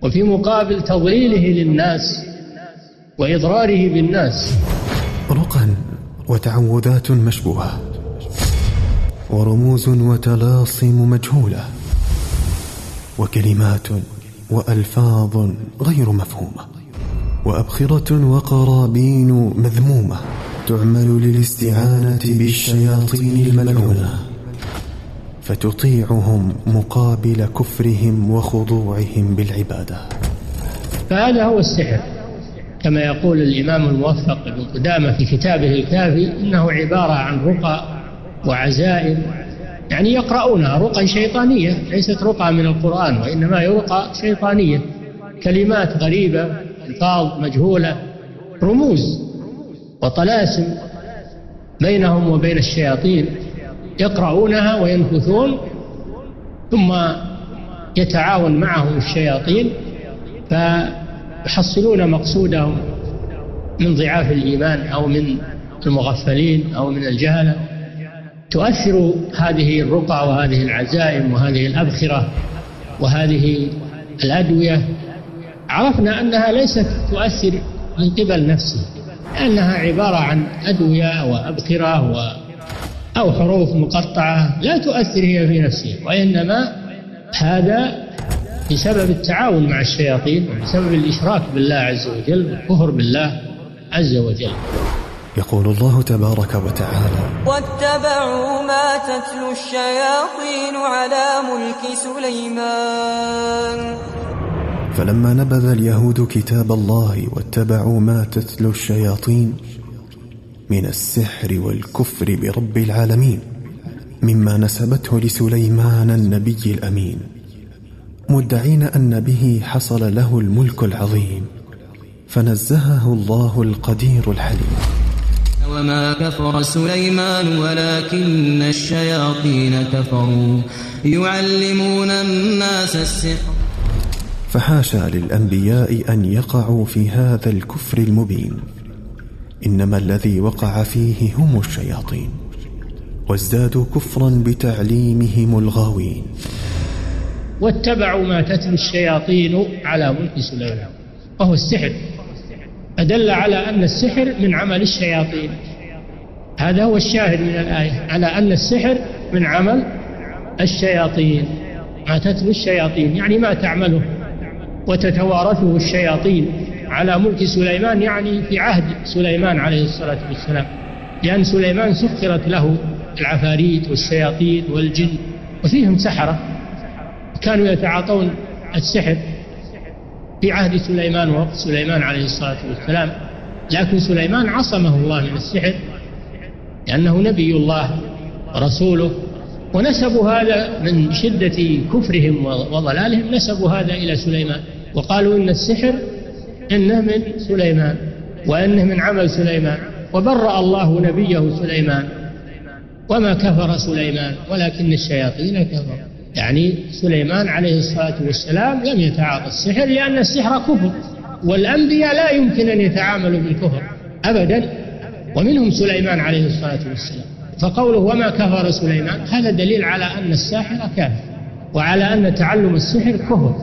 وفي مقابل تضليله للناس وإضراره بالناس. رقى وتعوذات مشبوهة، ورموز وتلاصم مجهولة، وكلمات وألفاظ غير مفهومة، وأبخرة وقرابين مذمومة تعمل للاستعانة بالشياطين الملعونة، فتطيعهم مقابل كفرهم وخضوعهم بالعبادة. فهذا هو السحر، كما يقول الإمام الموفق ابن قدامة في كتابه الكافي، إنه عبارة عن رقى وعزائم، يعني يقرؤونها رقى شيطانية، ليست رقى من القرآن، وإنما هي رقى شيطانية، كلمات غريبة، ألفاظ مجهولة، رموز وطلاسم بينهم وبين الشياطين، يقرؤونها وينفثون، ثم يتعاون معهم الشياطين فيحصلون مقصودهم من ضعاف الإيمان أو من المغفلين أو من الجهلة. تؤثر هذه الرقى وهذه العزائم وهذه الأبخرة وهذه الأدوية، عرفنا أنها ليست تؤثر من قبل نفسه، لأنها عبارة عن أدوية وأبخرة أو حروف مقطعة لا تؤثر هي في نفسه، وإنما هذا بسبب التعاون مع الشياطين وبسبب الإشراك بالله عز وجل والكفر بالله عز وجل. يقول الله تبارك وتعالى: واتبعوا ما تتلو الشياطين على ملك سليمان. فلما نبذ اليهود كتاب الله واتبعوا ما تتلو الشياطين من السحر والكفر برب العالمين، مما نسبته لسليمان النبي الأمين، مدعين أن به حصل له الملك العظيم، فنزهه الله القدير الحليم. وما كفر سليمان ولكن الشياطين كفروا يعلمون الناس السحر. فحاشا للأنبياء أن يقعوا في هذا الكفر المبين، إنما الذي وقع فيه هم الشياطين، وازدادوا كفرا بتعليمهم الغاوين. واتبعوا ما تتلو الشياطين على ملك سليمان، وهو السحر، أدل على أن السحر من عمل الشياطين. هذا هو الشاهد من الآية، على أن السحر من عمل الشياطين. ما تتلو الشياطين يعني ما تعمله وتتوارثه الشياطين على ملك سليمان، يعني في عهد سليمان عليه الصلاة والسلام، لأن سليمان سخرت له العفاريت والشياطين والجن، وفيهم سحرة كانوا يتعاطون السحر في عهد سليمان ووقت سليمان عليه الصلاة والسلام، لكن سليمان عصمه الله من السحر لأنه نبي الله ورسوله، ونسبوا هذا من شدة كفرهم وضلالهم، نسبوا هذا إلى سليمان، وقالوا إن السحر إنه من سليمان وإنه من عمل سليمان، وبرأ الله نبيه سليمان. وما كفر سليمان ولكن الشياطين كفروا، يعني سليمان عليه الصلاة والسلام لم يتعاطى السحر، لأن السحر كفر، والأنبياء لا يمكن أن يتعاملوا بالكفر أبدا، ومنهم سليمان عليه الصلاة والسلام. فقوله وما كفر سليمان هذا دليل على أن الساحر كافر، وعلى أن تعلم السحر كفر.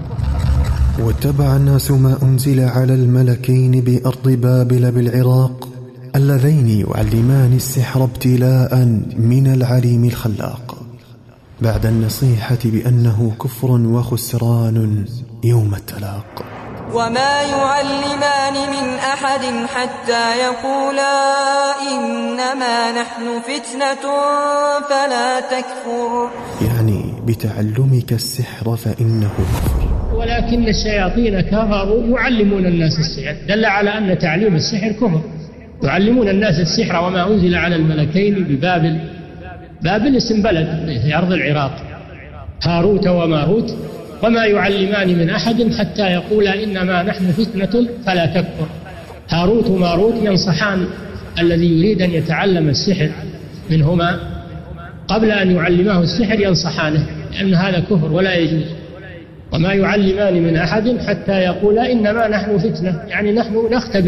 واتبع الناس ما أنزل على الملكين بأرض بابل بالعراق، اللذين يعلمان السحر ابتلاء من العليم الخلاق، بعد النصيحة بأنه كفر وخسران يوم التلاق. وما يعلمان من أحد حتى يقولا إنما نحن فتنة فلا تكفر، يعني بتعلمك السحر فإنه كفر. ولكن الشياطين كفروا يعلمون الناس السحر، دل على أن تعليم السحر كفر. يعلمون الناس السحر وما أنزل على الملكين ببابل. بابل اسم بلد في أرض العراق، هاروت وماروت. وما يعلمان من أحد حتى يقولا إنما نحن فتنة فلا تكفر. هاروت وماروت ينصحان الذي يريد أن يتعلم السحر منهما قبل أن يعلمه السحر، ينصحانه لأن هذا كفر ولا يجوز. وما يعلمان من أحد حتى يقولا إنما نحن فتنة، يعني نحن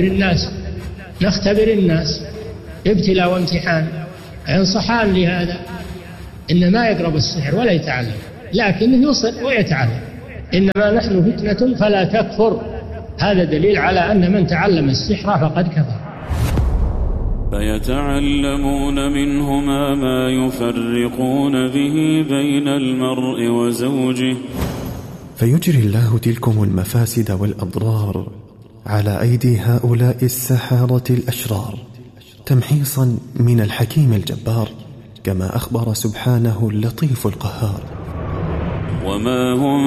نختبر الناس ابتلاء وامتحان. ينصحان لهذا إن ما يقرب السحر ولا يتعلم، لكنه يوصل ويتعلم. إنما نحن فتنة فلا تكفر. هذا دليل على أن من تعلم السحر فقد كفر. فيتعلمون منهما ما يفرقون به بين المرء وزوجه. فيجري الله تلكم المفاسد والأضرار على أيدي هؤلاء السحرة الأشرار تمحيصا من الحكيم الجبار، كما أخبر سبحانه اللطيف القهار. وما هم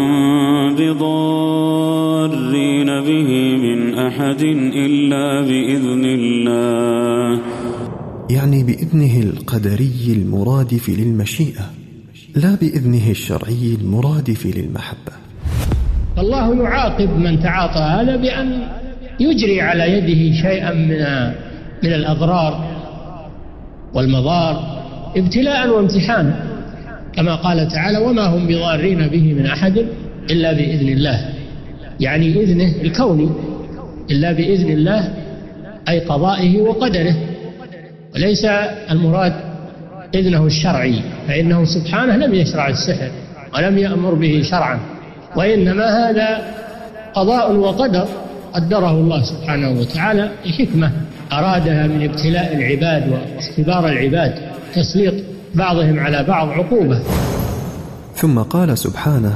بضارين به من أحد إلا بإذن الله، يعني بإذنه القدري المرادف للمشيئة، لا بإذنه الشرعي المرادف للمحبة. فالله يعاقب من تعاطى هذا بأن يجري على يده شيئا من الأضرار والمضار ابتلاء وامتحانا، كما قال تعالى: وما هم بضارين به من أحد إلا بإذن الله، يعني إذنه الكوني، إلا بإذن الله أي قضائه وقدره، وليس المراد إذنه الشرعي، فإنه سبحانه لم يشرع السحر ولم يأمر به شرعا، وإنما هذا قضاء وقدر قدره الله سبحانه وتعالى لحكمة أرادها من ابتلاء العباد واختبار العباد، تسليط بعضهم على بعض عقوبة. ثم قال سبحانه: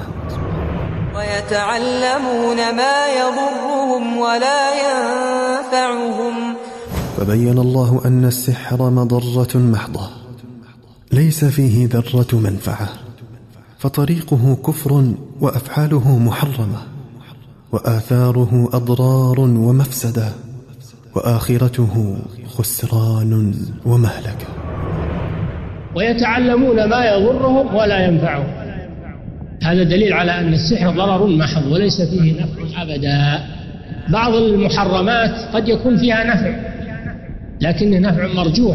ويتعلمون ما يضرهم ولا ينفعهم. فبين الله أن السحر مضرة محضة ليس فيه ذرة منفعة، فطريقه كفر وأفعاله محرمة، وآثاره أضرار ومفسدة، وآخرته خسران ومهلكة. ويتعلمون ما يضرهم ولا ينفعهم، هذا دليل على أن السحر ضرر محض وليس فيه نفع أبدا. بعض المحرمات قد يكون فيها نفع لكنه نفع مرجوح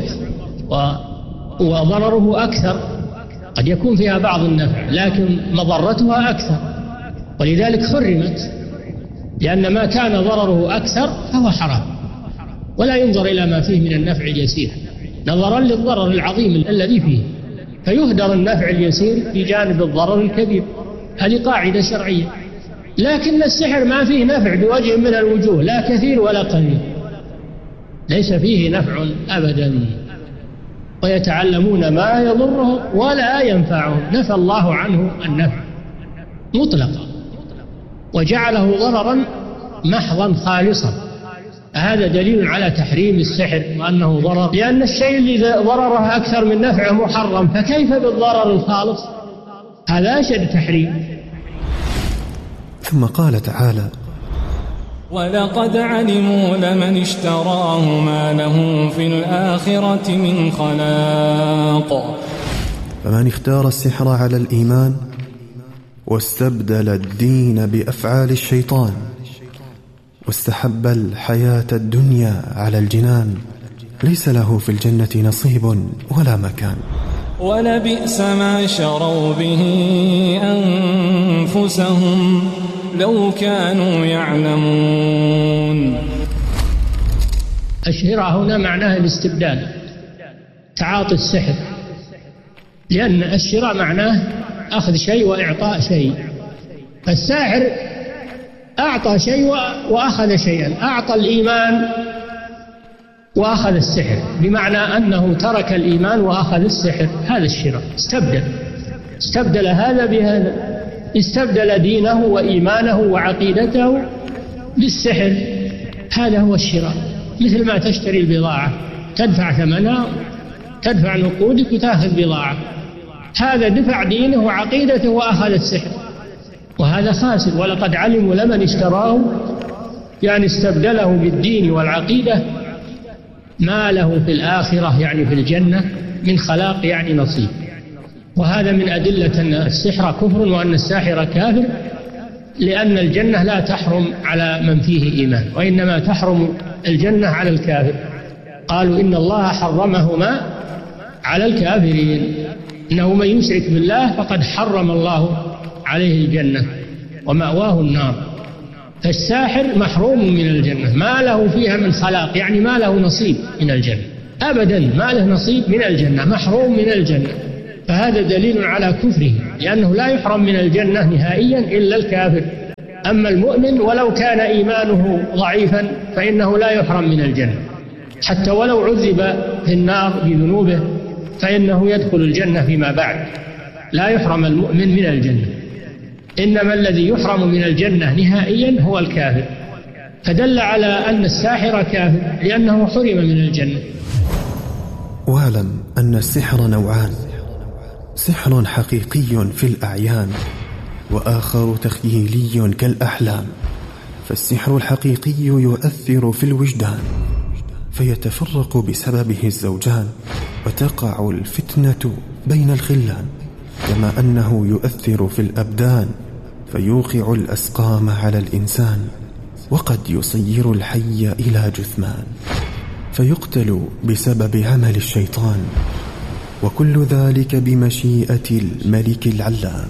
وضرره أكثر، قد يكون فيها بعض النفع لكن مضرتها أكثر، ولذلك حرمت، لأن ما كان ضرره أكثر فهو حرام، ولا ينظر إلى ما فيه من النفع اليسير نظرا للضرر العظيم الذي فيه، فيهدر النفع اليسير في جانب الضرر الكبير. هذه قاعدة شرعية. لكن السحر ما فيه نفع بوجه من الوجوه، لا كثير ولا قليل، ليس فيه نفع أبدا. ويتعلمون ما يضرهم ولا ينفعهم، نفى الله عنه النفع مطلقا وجعله ضررا محضا خالصا. هذا دليل على تحريم السحر وأنه ضرر، لأن الشيء الذي ضرره أكثر من نفعه محرم، فكيف بالضرر الخالص؟ هذا أشد تحريم. ثم قال تعالى: ولقد علموا لمن اشتراه ما له في الآخرة من خلاق. فمن اختار السحر على الإيمان واستبدل الدين بأفعال الشيطان واستحب الحياة الدنيا على الجنان ليس له في الجنة نصيب ولا مكان. ولبئس ما شروا به أنفسهم لو كانوا يعلمون. الشراء هنا معناه الاستبدال، تعاطي السحر، لأن الشراء معناه أخذ شيء وإعطاء شيء. فالساحر أعطى شيء وأخذ شيئا، أعطى الإيمان وأخذ السحر، بمعنى أنه ترك الإيمان وأخذ السحر. هذا الشراء، استبدل هذا بهذا، استبدل دينه وإيمانه وعقيدته بالسحر. هذا هو الشراء، مثل ما تشتري البضاعة، تدفع ثمنها، تدفع نقودك وتأخذ بضاعة. هذا دفع دينه وعقيدته وأخذ السحر، وهذا خاسر. ولقد علموا لمن اشتراه، يعني استبدله بالدين والعقيدة، ما له في الآخرة يعني في الجنة من خلاق يعني نصيب. وهذا من أدلة أن السحر كفر وأن الساحر كافر، لأن الجنة لا تحرم على من فيه إيمان، وإنما تحرم الجنة على الكافر. قالوا إن الله حرمهما على الكافرين، إنه من يشرك بالله فقد حرم الله عليه الجنة ومأواه النار. فالساحر محروم من الجنة، ما له فيها من خلاق، يعني ما له نصيب من الجنة أبدا، ما له نصيب من الجنة، محروم من الجنة. فهذا دليل على كفره. لأنه لا يحرم من الجنة نهائيا إلا الكافر. أما المؤمن ولو كان إيمانه ضعيفا فإنه لا يحرم من الجنة، حتى ولو عذب في النار بذنوبه فإنه يدخل الجنة فيما بعد، لا يحرم المؤمن من الجنة. إنما الذي يحرم من الجنة نهائيا هو الكافر، فدل على أن الساحر كافر لأنه حرم من الجنة. واعلم أن السحر نوعان: سحر حقيقي في الأعيان، وآخر تخيلي كالأحلام. فالسحر الحقيقي يؤثر في الوجدان فيتفرق بسببه الزوجان، وتقع الفتنة بين الخلان، كما أنه يؤثر في الأبدان فيوقع الأسقام على الإنسان، وقد يصير الحي إلى جثمان فيقتل بسبب عمل الشيطان، وكل ذلك بمشيئة الملك العلام.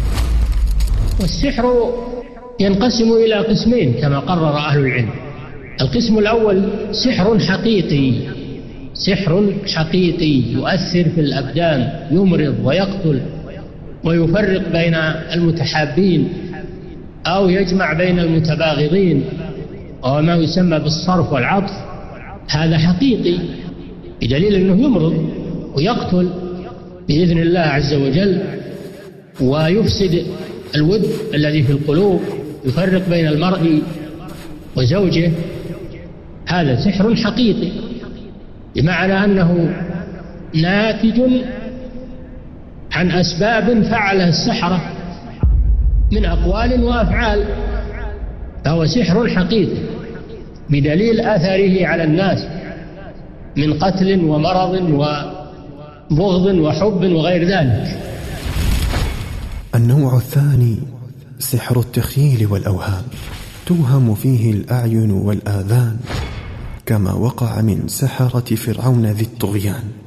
والسحر ينقسم إلى قسمين كما قرر أهل العلم. القسم الأول سحر حقيقي، سحر حقيقي يؤثر في الأبدان، يمرض ويقتل ويفرق بين المتحابين أو يجمع بين المتباغضين، وما يسمى بالصرف والعطف. هذا حقيقي بدليل أنه يمرض ويقتل بإذن الله عز وجل، ويفسد الود الذي في القلوب، يفرق بين المرء وزوجه. هذا سحر حقيقي، بمعنى أنه ناتج عن أسباب فعلها السحرة من أقوال وأفعال، فهو سحر حقيقي بدليل أثره على الناس من قتل ومرض وبغض وحب وغير ذلك. النوع الثاني سحر التخييل والأوهام، توهم فيه الأعين والآذان، كما وقع من سحرة فرعون ذي الطغيان.